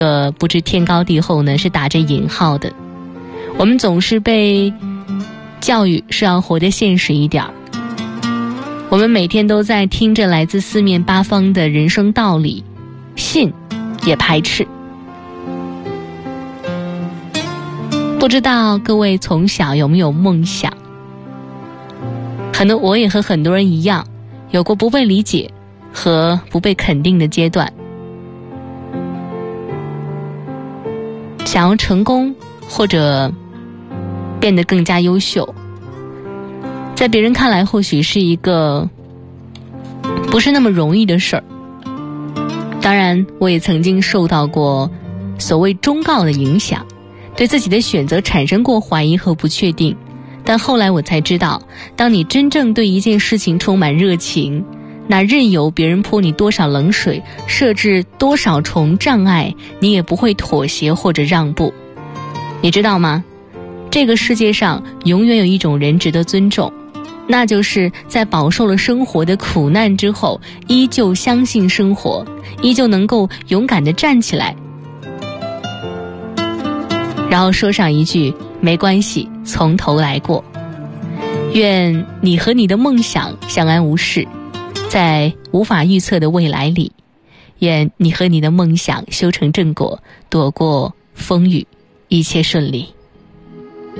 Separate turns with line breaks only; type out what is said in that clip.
不知天高地厚呢，是打着引号的。我们总是被教育是要活得现实一点，我们每天都在听着来自四面八方的人生道理，信也排斥。不知道各位从小有没有梦想？可能我也和很多人一样，有过不被理解和不被肯定的阶段。想要成功或者变得更加优秀，在别人看来或许是一个不是那么容易的事儿。当然我也曾经受到过所谓忠告的影响，对自己的选择产生过怀疑和不确定。但后来我才知道，当你真正对一件事情充满热情，那任由别人泼你多少冷水，设置多少重障碍，你也不会妥协或者让步。你知道吗？这个世界上永远有一种人值得尊重，那就是在饱受了生活的苦难之后，依旧相信生活，依旧能够勇敢地站起来，然后说上一句没关系，从头来过。愿你和你的梦想相安无事，在无法预测的未来里，愿你和你的梦想修成正果，躲过风雨，一切顺利。